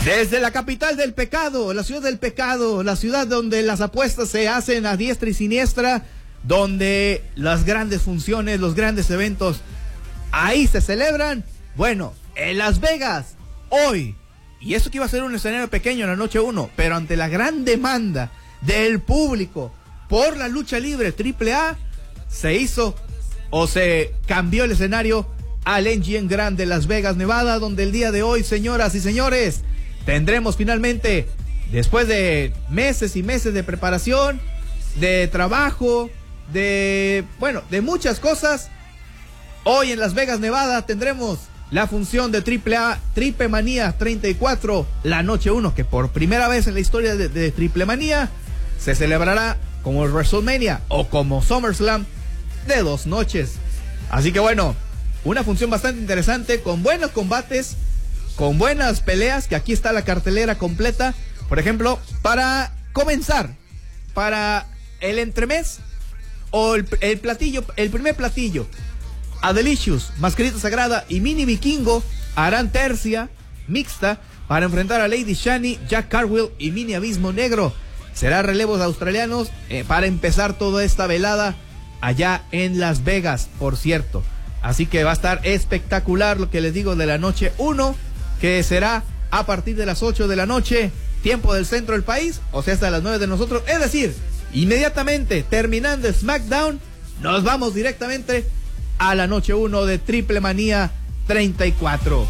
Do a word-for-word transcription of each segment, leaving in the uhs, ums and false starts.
Desde la capital del pecado, la ciudad del pecado, la ciudad donde las apuestas se hacen a diestra y siniestra, donde las grandes funciones, los grandes eventos, ahí se celebran. Bueno, en Las Vegas, hoy, y eso que iba a ser un escenario pequeño en la noche uno, pero ante la gran demanda del público por la lucha libre triple A, se hizo o se cambió el escenario al M G M Grand de Las Vegas, Nevada, donde el día de hoy, señoras y señores, tendremos finalmente, después de meses y meses de preparación, de trabajo, de, bueno, de muchas cosas, hoy en Las Vegas, Nevada, tendremos la función de triple A, Triple Manía treinta y cuatro, la noche uno, que por primera vez en la historia de, de Triple Manía se celebrará como WrestleMania o como SummerSlam de dos noches. Así que bueno, una función bastante interesante, con buenos combates, con buenas peleas, que aquí está la cartelera completa. Por ejemplo, para comenzar, para el entremés o el, el platillo, el primer platillo, Adelicious, Mascarita Sagrada y Mini Vikingo harán tercia mixta para enfrentar a Lady Shani, Jack Cartwheel y Mini Abismo Negro. Será relevos australianos eh, para empezar toda esta velada allá en Las Vegas, por cierto. Así que va a estar espectacular lo que les digo de la noche uno, que será a partir de las ocho de la noche, tiempo del centro del país, o sea, hasta las nueve de nosotros. Es decir, inmediatamente terminando SmackDown, nos vamos directamente a la noche uno de Triple Manía treinta y cuatro.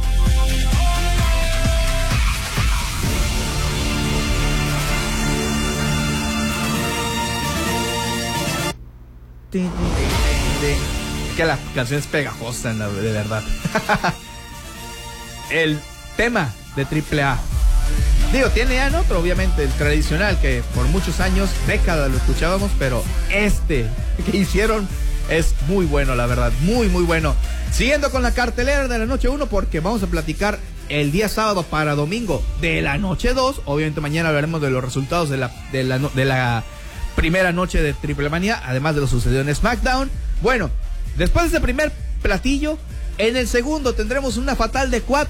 Que la canción es pegajosa, de verdad. El tema de Triple A, digo, tiene ya en otro, obviamente, el tradicional, que por muchos años, décadas lo escuchábamos, pero este que hicieron es muy bueno, la verdad, muy muy bueno. Siguiendo con la cartelera de la noche uno, porque vamos a platicar el día sábado para domingo de la noche dos. Obviamente mañana hablaremos de los resultados de la, de la, de la primera noche de Triple Manía, además de lo sucedido en SmackDown. Bueno, después de ese primer platillo, en el segundo tendremos una fatal de cuatro.